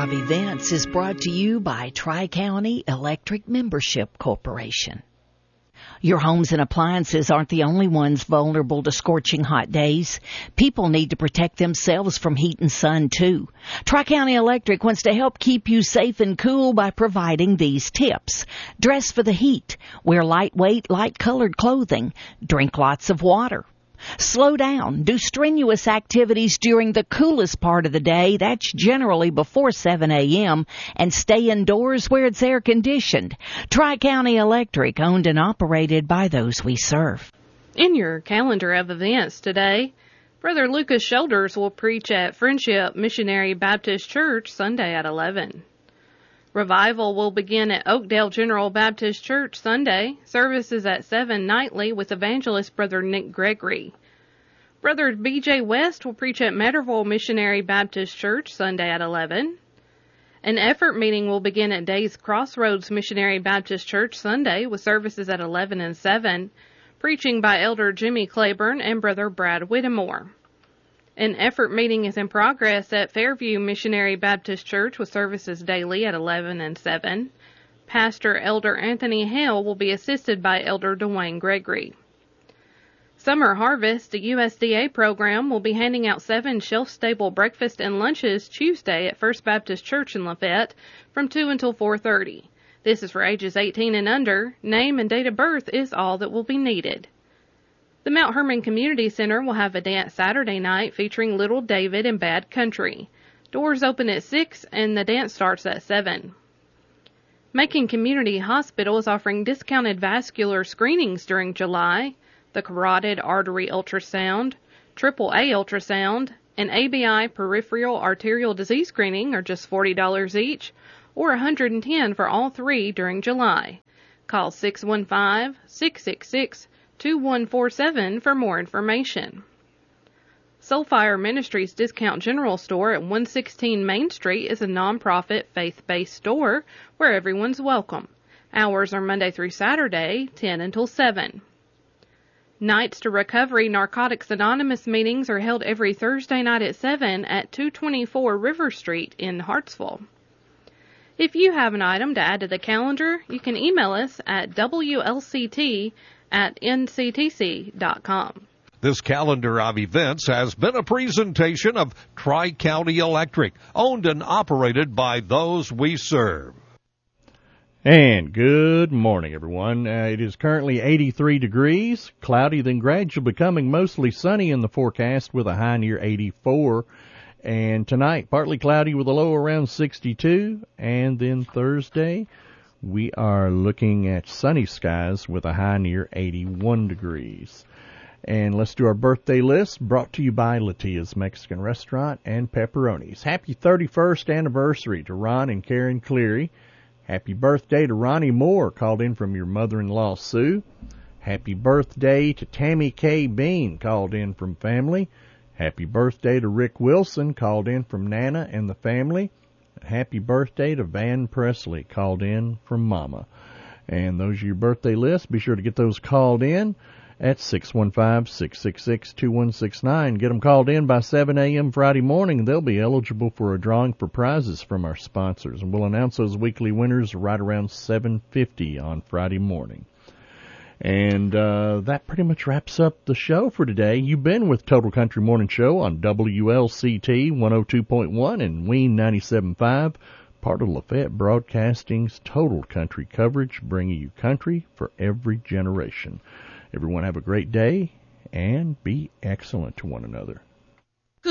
of Events is brought to you by Tri-County Electric Membership Corporation. Your homes and appliances aren't the only ones vulnerable to scorching hot days. People need to protect themselves from heat and sun, too. Tri-County Electric wants to help keep you safe and cool by providing these tips. Dress for the heat. Wear lightweight, light-colored clothing. Drink lots of water. Slow down. Do strenuous activities during the coolest part of the day. That's generally before 7 a.m. And stay indoors where it's air conditioned. Tri-County Electric, owned and operated by those we serve. In your calendar of events today, Brother Lucas Shoulders will preach at Friendship Missionary Baptist Church Sunday at 11. Revival will begin at Oakdale General Baptist Church Sunday. Services at 7 nightly with evangelist Brother Nick Gregory. Brother B.J. West will preach at Matterville Missionary Baptist Church Sunday at 11. An effort meeting will begin at Days Crossroads Missionary Baptist Church Sunday with services at 11 and 7. Preaching by Elder Jimmy Claiborne and Brother Brad Whittemore. An effort meeting is in progress at Fairview Missionary Baptist Church with services daily at 11 and 7. Pastor Elder Anthony Hale will be assisted by Elder Dwayne Gregory. Summer Harvest, a USDA program, will be handing out 7 shelf-stable breakfast and lunches Tuesday at First Baptist Church in Lafayette from 2 until 4:30. This is for ages 18 and under. Name and date of birth is all that will be needed. The Mount Hermon Community Center will have a dance Saturday night featuring Little David and Bad Country. Doors open at 6 and the dance starts at 7. Macon Community Hospital is offering discounted vascular screenings during July. The carotid artery ultrasound, AAA ultrasound, and ABI peripheral arterial disease screening are just $40 each, or $110 for all three during July. Call 615-666-2147 for more information. Soulfire Ministries Discount General Store at 116 Main Street is a nonprofit, faith-based store where everyone's welcome. Hours are Monday through Saturday, 10 until 7. Nights to Recovery Narcotics Anonymous meetings are held every Thursday night at 7 at 224 River Street in Hartsville. If you have an item to add to the calendar, you can email us at wlct@nctc.com. This calendar of events has been a presentation of Tri-County Electric, owned and operated by those we serve. And good morning, everyone. It is currently 83 degrees, cloudy, then gradually becoming mostly sunny in the forecast with a high near 84. And tonight, partly cloudy with a low around 62. And then Thursday, we are looking at sunny skies with a high near 81 degrees. And let's do our birthday list, brought to you by Latia's Mexican Restaurant and Pepperonis. Happy 31st anniversary to Ron and Karen Cleary. Happy birthday to Ronnie Moore, called in from your mother-in-law, Sue. Happy birthday to Tammy K. Bean, called in from family. Happy birthday to Rick Wilson, called in from Nana and the family. Happy birthday to Van Presley, called in from Mama. And those are your birthday lists. Be sure to get those called in at 615-666-2169. Get them called in by 7 a.m. Friday morning. They'll be eligible for a drawing for prizes from our sponsors. And we'll announce those weekly winners right around 7:50 on Friday morning. And that pretty much wraps up the show for today. You've been with Total Country Morning Show on WLCT 102.1 and Ween 97.5, part of Lafayette Broadcasting's Total Country coverage, bringing you country for every generation. Everyone have a great day and be excellent to one another.